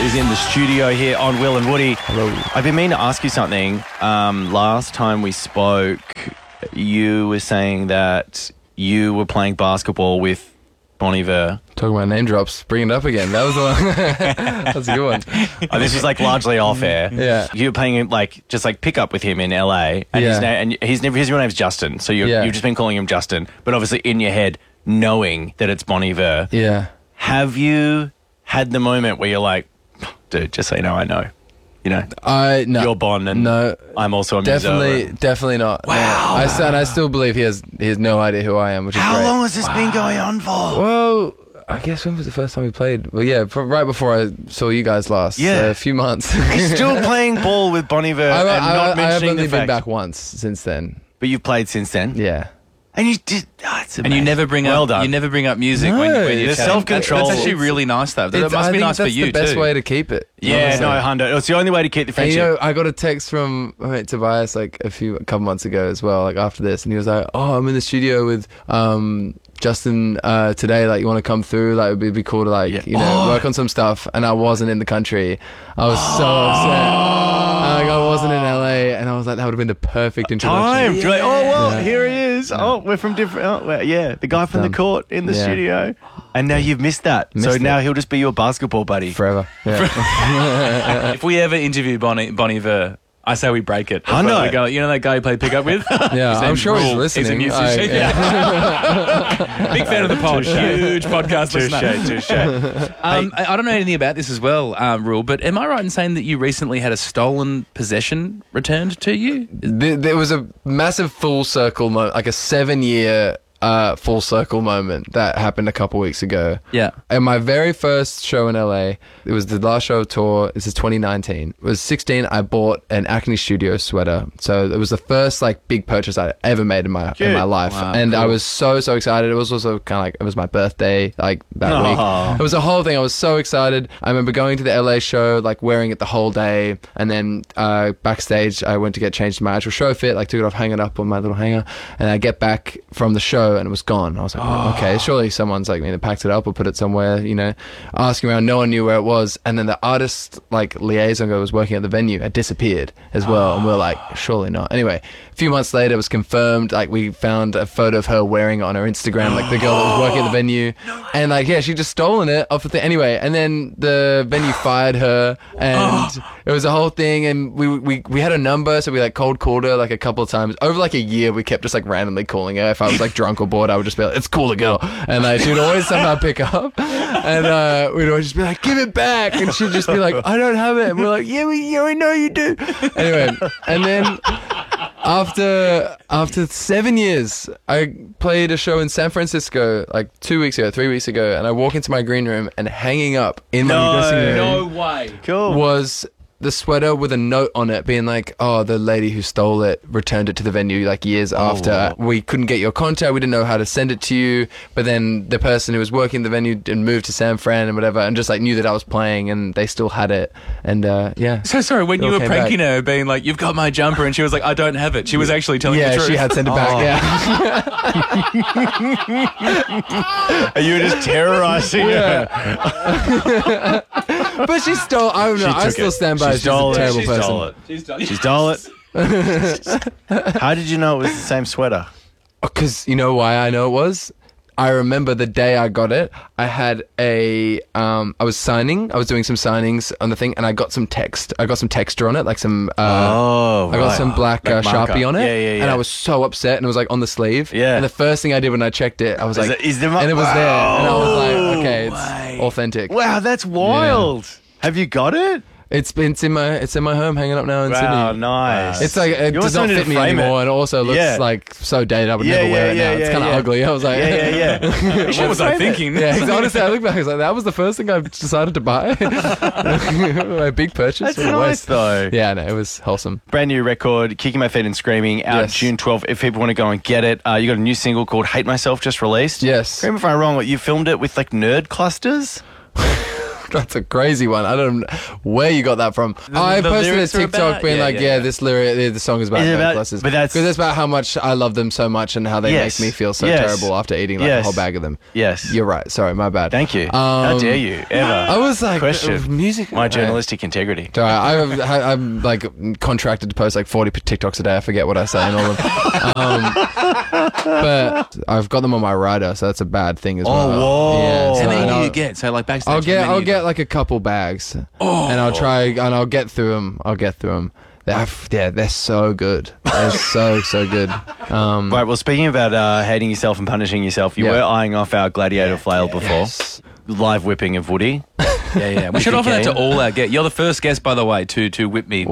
is in the studio here on Will and Woody. Hello. I've been meaning to ask you something. Last time we spoke, you were saying that you were playing basketball with Bon Iver. Talking about name drops, bring it up again. That was the one. That's a good one. This is like largely off air. Yeah. You were playing just pick up with him in LA, and his real name's Justin. So you've just been calling him Justin, but obviously in your head, knowing that it's Bon Iver. Yeah. Have you had the moment where you're like, dude, just so you know, I know. You know, No. you're Bon, and no, I'm also a muso. definitely not. Wow. No. I still believe he has no idea who I am, which is How great. long has this been going on for? Well, I guess when was the first time we played? Well, yeah, right before I saw you guys last. Yeah. A few months. He's still playing ball with Bon Iver and not I've mentioning only the fact. been back once since then. But you've played since then? Yeah. And you did. Oh, it's And you never bring well up done. You never bring up music No, when you're the chatting. self-control. That's actually really nice, though. That must I be think nice for that's you, the best too. way to keep it. Yeah, honestly. no, Hundo. It's the only way to keep the And friendship. I got a text from my mate Tobias a couple months ago as well, after this, and he was like, "Oh, I'm in the studio with Justin today. Like, you want to come through? Like, it'd be cool to work on some stuff." And I wasn't in the country. I was so upset. I wasn't in LA, and I was like, that would have been the perfect introduction. You're like, oh, well, here he is. Oh, we're from different... Oh, well, yeah, the guy from the court in the studio. And now you've missed that. Now he'll just be your basketball buddy. Forever. Yeah. If we ever interview Bon Iver, I say we break it. I know. We go, you know that guy you played pickup with? Yeah, I'm sure he's listening. He's a musician. Big fan of the pod. Huge podcast listener. Touche. I don't know anything about this as well, Rule, but am I right in saying that you recently had a stolen possession returned to you? There was a massive full circle moment, like a 7-year full circle moment that happened a couple weeks ago. Yeah. And my very first show in LA, it was the last show of tour. This is 2019. It was 16. I bought an Acne Studio sweater. So it was the first big purchase I ever made in my life. Wow, and cool. I was so excited. It was also kind of it was my birthday that week. It was a whole thing. I was so excited. I remember going to the LA show, wearing it the whole day. And then backstage, I went to get changed to my actual show fit, took it off, hang it up on my little hanger. And I get back from the show and it was gone. I was like, okay, surely someone's either packed it up or put it somewhere, asking around. No one knew where it was. And then the artist liaison guy was working at the venue had disappeared as well. And we were like, surely not. Anyway, a few months later it was confirmed. We found a photo of her wearing it on her Instagram, the girl that was working at the venue. And she just stolen it off the thing. Anyway, and then the venue fired her and it was a whole thing. And we had a number, so we cold called her a couple of times. Over a year we kept just randomly calling her. If I was drunk or bored, I would just be like, it's cool, the girl. And she would always somehow pick up. And we'd always just be like, give it back. And she'd just be like, I don't have it. And we're like, yeah, we know you do. Anyway, and then after 7 years, I played a show in San Francisco 3 weeks ago, and I walk into my green room and hanging up in my dressing room No way. Cool. was the sweater with a note on it being the lady who stole it returned it to the venue years after. We couldn't get your contact. We didn't know how to send it to you. But then the person who was working the venue and moved to San Fran and whatever and just knew that I was playing and they still had it. And yeah. So sorry, when you were pranking her, being like, you've got my jumper, and she was like, I don't have it. She was actually telling the Yeah, truth. she had sent it back. Yeah. Are you just terrorizing her? But she stole. I don't know. I still stand by. She She's a stole it. terrible She person. stole it. She She stole it. How did you know it was the same sweater? Because you know why I know it was? I remember the day I got it, I had I was doing some signings on the thing, and I got some text. I got some texture on it, I got some black Sharpie on it. Yeah. And I was so upset, and it was on the sleeve. Yeah. And the first thing I did when I checked it, I was and it was there, and I was like, okay, it's authentic. Wow, that's wild. Have you got it? It's in my home, hanging up now in Sydney. Wow, nice. It's it You does also not need to fit me frame anymore, it. and it also looks so dated. I would never wear it now. It's kind of ugly. I was like, Yeah. What was I thinking? Yeah, honestly, I look back. I was like, that was the first thing I decided to buy. My big purchase. That's What a nice, waste. though. Yeah, no, it was wholesome. Brand new record, Kicking My Feet and Screaming, out Yes. June 12th. If people want to go and get it, you got a new single called Hate Myself just released. Yes. Correct me if I'm wrong, you filmed it with nerd clusters? That's a crazy one. I don't know where you got that from. I the posted a lyrics are TikTok about- being yeah, like, yeah, yeah, yeah. this lyric, the song is about Is it about- necklaces. but that's- because it's about how much I love them so much and how they Yes. make me feel so Yes. terrible after eating like a Yes. whole bag of them. Yes. You're right. Sorry, my bad. Thank you. How dare you ever? I was like, question music. my journalistic integrity. Sorry, I'm like contracted to post like 40 TikToks a day. I forget what I say and all of them. But I've got them on my rider, so that's a bad thing as well. whoa. Yeah, so How many do I'll- you get? So like backstage. I'll how many I'll you get like a couple bags, and I'll try and I'll get through them. They're so good. They're so good. Right, well, speaking about hating yourself and punishing yourself, you Yeah. were eyeing off our gladiator flail before. Yes. Live whipping of Woody. Yeah. We should offer that to all our guests. You're the first guest, by the way, to whip me.